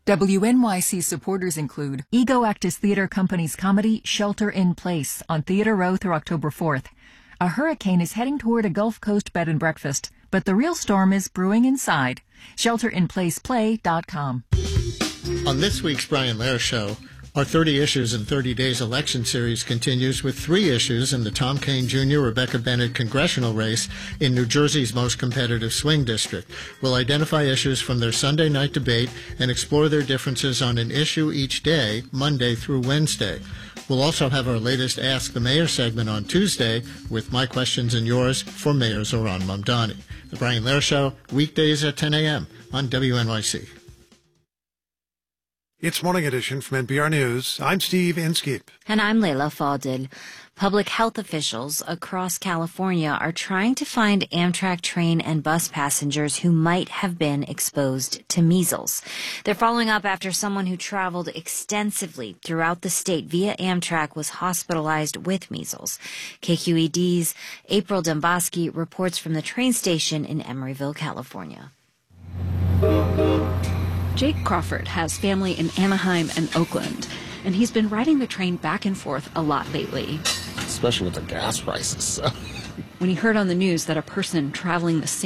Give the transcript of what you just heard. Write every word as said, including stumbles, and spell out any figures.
W N Y C supporters include Ego Actus Theater Company's comedy Shelter in Place on Theater Row through October fourth. A hurricane is heading toward a Gulf Coast bed and breakfast, but the real storm is brewing inside. shelter in place play dot com. On this week's Brian Lehrer Show, our thirty Issues in thirty Days election series continues with three issues in the Tom Kean Junior Rebecca Bennett congressional race in New Jersey's most competitive swing district. We'll identify issues from their Sunday night debate and explore their differences on an issue each day, Monday through Wednesday. We'll also have our latest Ask the Mayor segment on Tuesday with my questions and yours for Mayor Zohran Mamdani. The Brian Lehrer Show, weekdays at ten a.m. on W N Y C. It's Morning Edition from N P R News. I'm Steve Inskeep. And I'm Layla Fadil. Public health officials across California are trying to find Amtrak train and bus passengers who might have been exposed to measles. They're following up after someone who traveled extensively throughout the state via Amtrak was hospitalized with measles. K Q E D's April Domboski reports from the train station in Emeryville, California. Jake Crawford has family in Anaheim and Oakland, and he's been riding the train back and forth a lot lately. Especially with the gas prices. When he heard on the news that a person traveling the same